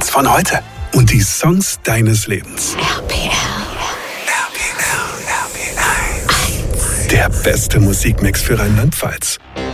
Songs von heute und die Songs deines Lebens. RPR. Der beste Musikmix für Rheinland-Pfalz.